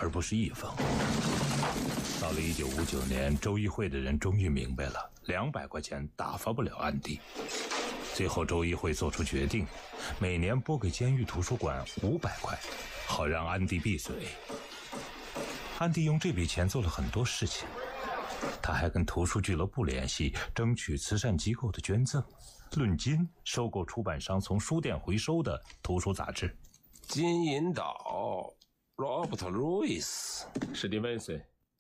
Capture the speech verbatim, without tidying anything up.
而不是一封。到了一九五九年，州议会的人终于明白了，两百块钱打发不了安迪。最后州议会做出决定，每年拨给监狱图书馆五百块，好让安迪闭嘴。安迪用这笔钱做了很多事情，他还跟图书俱乐部联系，争取慈善机构的捐赠，论斤收购出版商从书店回收的图书杂志。 金银岛 Robert Louis 史蒂文森，